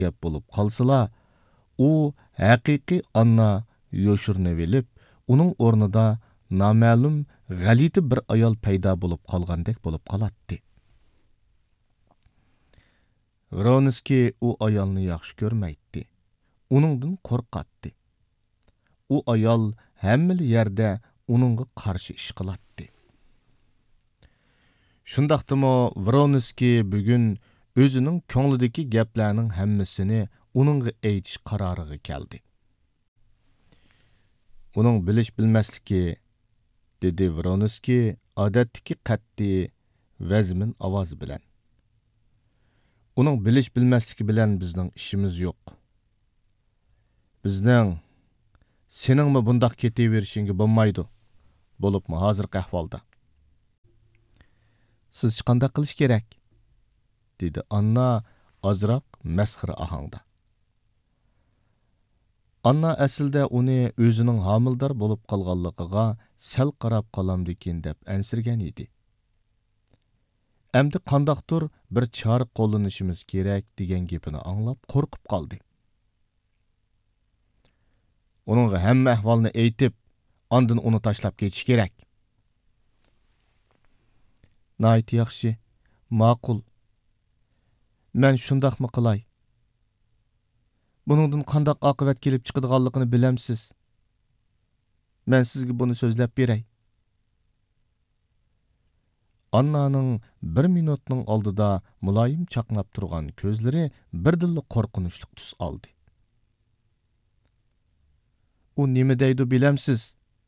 gap bo'lib qolsala, u haqiqiy Anna yoshurnavelib, uning o'rnida noma'lum g'alati bir ayol paydo bo'lib qolgandek bo'lib qolatdi. Vronskiy u ayolni yaxshi ko'rmaydi. Uningdan qo'rqatdi. U ayol hamma yerda uningga qarshi ish qilatdi. Shundaqdimi Vronskiy bugun o'zining ko'nglidagi gaplarning hammasini uningga aytish qaroriga keldi. Uning bilish bilmasligi, dedi Vronskiy odatdagi qat'iy vazmin ovoz bilan. Uning bilish bilmasligi bilan bizning ishimiz yo'q. Bizning seningmi bundaq ketaverishingga bo'lmaydi, bo'libmi hozirgi ahvolda. Siz qanday qilish kerak? Dedi Anna ozroq masxira ohangda. Anna aslida uni o'zining homildor bo'lib qolganligiga sal qarab qolamdikin deb ansirgan edi. Endi qandaqdir bir chora qo'llanishimiz kerak degan gapini anglab qo'rqib qoldi. Uningga hamma ahvolni aytib, ondan uni tashlab ketish kerak. Nayt yaxshi, ma'qul. Men shundaqmi qilay? Buningdan qandaq oqibat kelib chiqadiganligini bilamsiz. Men sizga buni so'zlab beray. Annaning bir minutning oldida muloyim chaqnab turgan ko'zlari birdilla qo'rqinchli tus oldi. U nima deydi bilamsiz?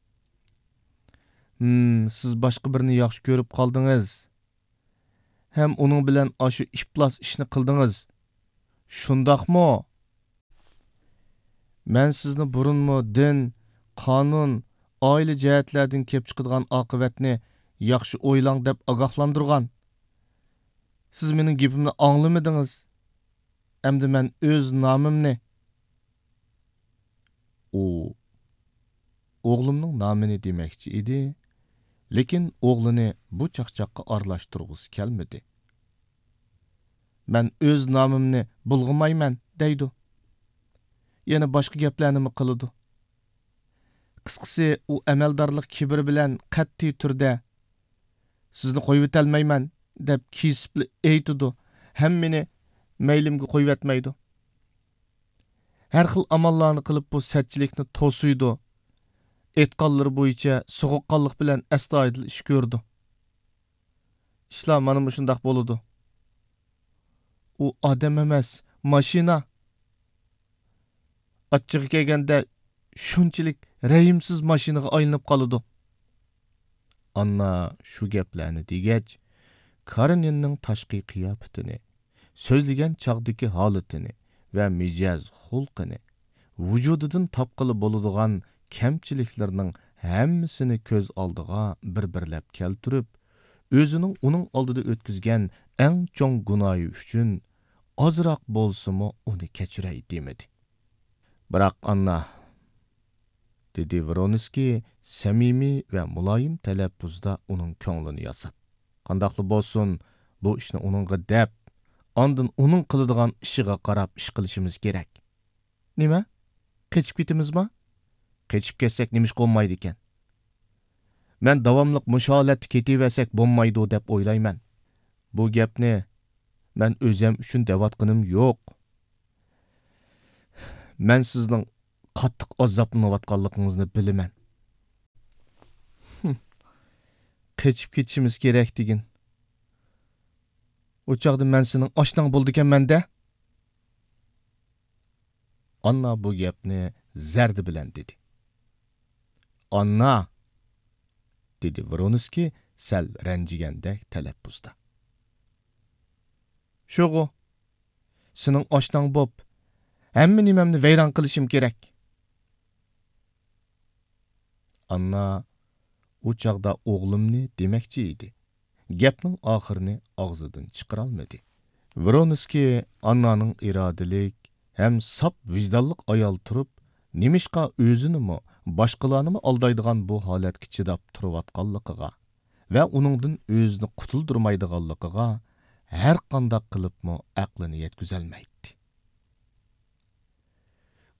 Siz boshqa birini yaxshi ko'rib qoldingiz. Hem uning bilan ashu iflos ishni qildingiz. Shundaqmi? Men sizni burunmi din, qonun, oila jihatlardan kelib chiqadigan oqibatni yaxshi o'ylang deb ogohlantirgan. Siz mening gapimni anglamadingiz. Endi men o'z nomimni o'g'limning nomini demoqchi edi, lekin o'g'lini bu chaqchaqqa aralashtirg'isi kelmadi. Men o'z nomimni bulg'amayman deydi. Yana boshqa gaplarni qiladi. Qisqasi u amaldorlik kibri bilan qat'iy turda sizni qo'yib o'talmayman deb kesib aytidi. Hammani maylimga qo'yib etmaydi. Har xil amallarni qilib bu satchilikni to'suydi. Aytqanlari bo'yicha so'g'uqqanlik bilan astoydil ish ko'rdi. Ishlar mana shundaq bo'ladi. U odam emas, mashina. Achchig'i kelganda shunchalik rayimsiz mashinaga aylanib qoladi. Anna shu gaplarni degach, Kareninning tashqi qiyofatini, so'zlagan chog'dagi holatini va mijoz xulqini, vujudidan topqili bo'ladigan kamchiliklarning hammasini ko'z oldiga bir-birlab keltirib, o'zining uning oldida o'tkazgan eng cho'ng gunohi uchun ozroq bo'lsa-mu uni kechiray demadi. Biroq Anna, dedi Vronskiy samimiy va muloyim talaffuzda uning ko'nglini yasab. Qandaqli bo'lsin, bu ishni uningga deb, ondan uning qiladigan ishiga qarab ish qilishimiz kerak. Nima? Qechib ketimizmi? Qechib ketsak nima ish qolmaydi ekan? Men davomliq musholatda ketaversak bo'lmaydi deb o'ylayman. Bu gapni men o'zim uchun devatqinim yo'q. Men sizning qattiq azoblanayotganligingizni bilaman. Qechib ketishimiz kerak degin. O chaqda men sening oshnang bo'ldi ekanman-da. Anna bu gapni zardi bilan dedi. Anna, dedi Vronskiy sal ranjigandek talaffuzda. Sho'g'u, sening oshnang bo'p, hamma nimamni vayron qilishim kerak. Anna u chaqda o'g'limni demoqchi edi. Gapning oxirini og'zidan chiqarolmadi. Vronskiy Annaning irodalik ham sop vijdonli ayol turib, nimishqa o'zinimi, boshqalarni aldaydigan bu holatga chidab turayotganligiga va uningdan o'zini qutuldirmaydiganligiga har qanday qilibmi aqlini yetkazolmaydi.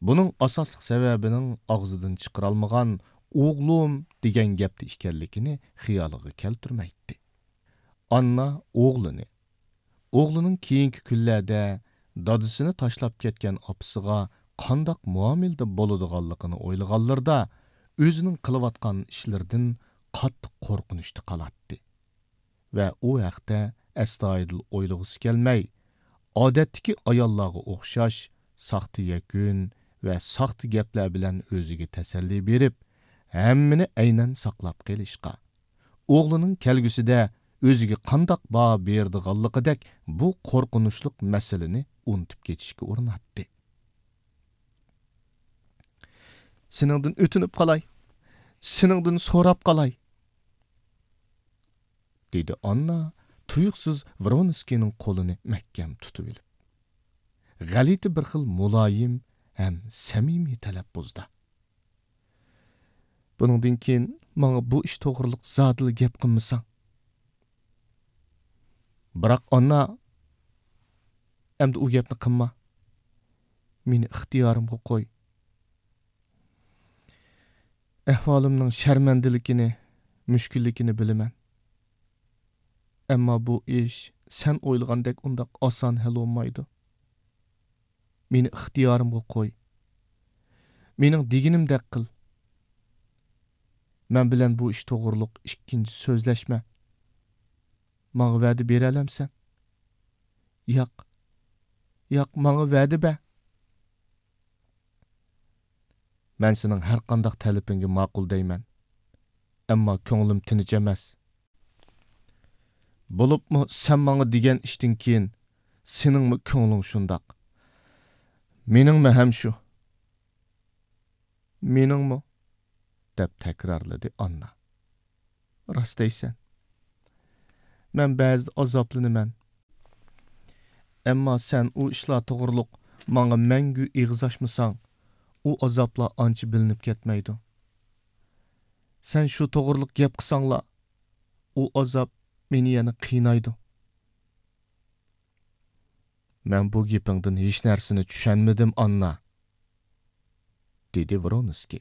Buning asosli sababining og'zidan chiqarolmagan o'g'lim degan gapni ekanligini xiyoliga keltirmaydi. Anna o'g'lining keyingi kunlarda dadisini tashlab ketgan opasiga qandoq muomilda bo'ladiganligini o'ylaganlarda o'zining qilayotgan ishlaridan qattiq qo'rqinishda qolatdi va u haqda astoydil o'ylag'isi kelmay, odatdagi ayollarga o'xshash saxta yakun va saxta gaplar bilan o'ziga tasalli berib, hammani aynan saqlab qilishqa, o'g'lining kelgusida o'ziga qandoq baho berdiganligidek bu qo'rqinchli masalani unutib ketishga urinatdi. Seningdan o'tinib qolay, seningdan so'rab qolay, dedi Anna tuyuqsiz Vronskining qo'lini mahkam tutib olib. G'alati bir xil muloyim ham samimiy talaffuzda. Buningdan keyin menga bu ish to'g'riliq zodil gap qilmasang. Biroq Anna, endi u gapni qilma. Meni ixtiyorimga qo'y. Ahvolimning sharmandaligini, mushkulligini bilaman. Ammo bu ish sen o'ylagandek undaq oson hal olmaydi. Meni ixtiyorimga qo'y. Mening deganimdek qil. Men bilan bu ish to'g'riliq ikkinchi so'zlashma. Menga va'da bera olamsan? Yo'q, menga va'da ber. Men sening har qanday talabingga ma'qul deyman. Ammo ko'nglim tinch emas. Bo'libmi sen menga degan ishdan keyin seningmi ko'ngling shundoq? Meningmi ham shu? Meningmi? deb takrorladi Anna. Rost deysan. Men ba'zida azoblanaman. Ammo sen u ishlar to'g'riliq menga mangu ig'iz ochmasang, u azoblar ancha bilinib ketmaydi. Sen shu to'g'riliq gap qilsanglar, u azob meni yana qiynaydi. Men bu gapingdan hech narsani tushunmadim, Anna, dedi Vronskiy.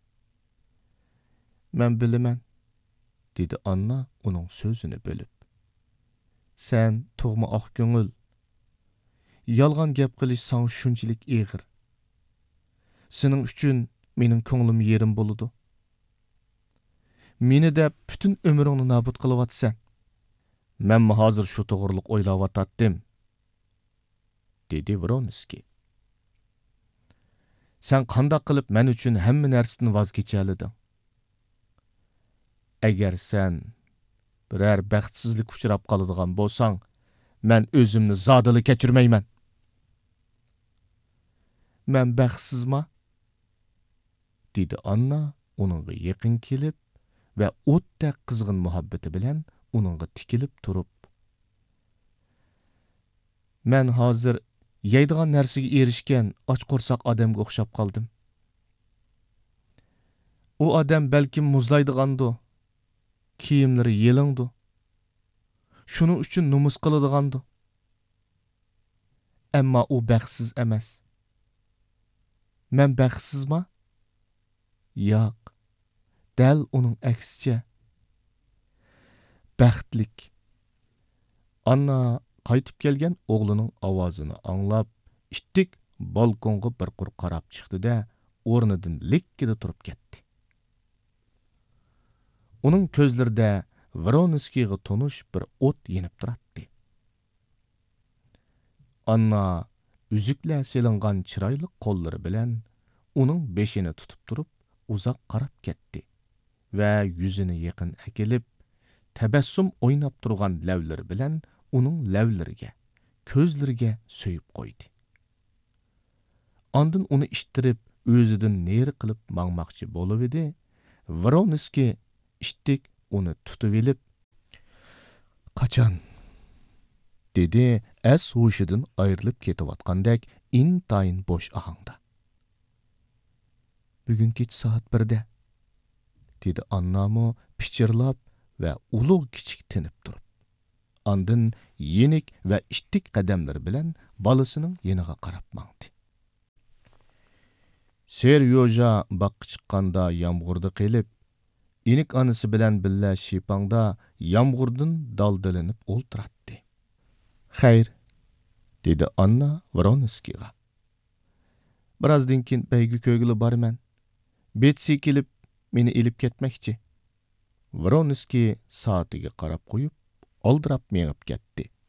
Men bilaman, dedi Anna uning so'zini bo'lib. Sen tug'ma oq ko'ngil. Yolg'on gap qilish sana shunchalik og'ir. Sening uchun mening ko'nglim yerim bo'ladi. Meni deb butun umringni nobud qilyapsan. Men hozir shu to'g'riliq o'ylayotdim, dedi Vronskiy. Sen qanday qilib men uchun hamma narsadan voz kechalading? Agar sen biror baxtsizlik uchrab qoladigan bo'lsang, men o'zimni zodili kechirmayman. Men baxtsizmi? dedi Anna uningga yaqin kelib va o'tdek qizg'in muhabbati bilan uningga tikilib turib. Men hozir yeydigan narsaga erishgan och qo'rsoq odamga o'xshab qoldim. U odam balkim muzlaydigandu, kiyimlari yelingdu. Shuning uchun numus qiladigandu. Ammo u baxtsiz emas. Men baxtsizmi? Yo'q. Dal uning aksicha. Baxtlik. Anna qaytib kelgan o'g'lining ovozini anglab, ittik balkonga bir qur qarab chiqdi-da, o'rnidan likkida turib ketdi. Uning ko'zlarida Vronskiyga tonish bir o't yenib turardi. Anna üzüklər selingan chiroyli qo'llari bilan uning beshini tutib turib, uzoq qarab ketdi va yuzini yaqin akilib, tabassum o'ynab turgan lavlari bilan uning lavlariga, ko'zlariga so'yib qo'ydi. Ondan uni ishtirib, o'zidan neri qilib mangmoqchi bo'lib edi. Vronskiy ishtik uni tutib olib, "Qachon?" dedi as hushidan ayrilib ketayotgandek intayin bo'sh ohangda. "Bugun kech soat 1da", dedi Annamo pichirlab va ulug' kichik tinib turib. Ondan yenik va ishtik qadamlar bilan bolasining yeniga qarab mangdi. Seryoja baqqa chiqqanda yomg'irda qelib, inik onasi bilan billa shipangda yomg'irdan daldalanib o'ltiratdi. Xayr, dedi Anna Vronskiga. Birazdan keyin beygi köygülü barman. Betsi kelib meni ilib ketmekçi. Vronski saatiga qarab qo'yib, oldirab mengib ketdi.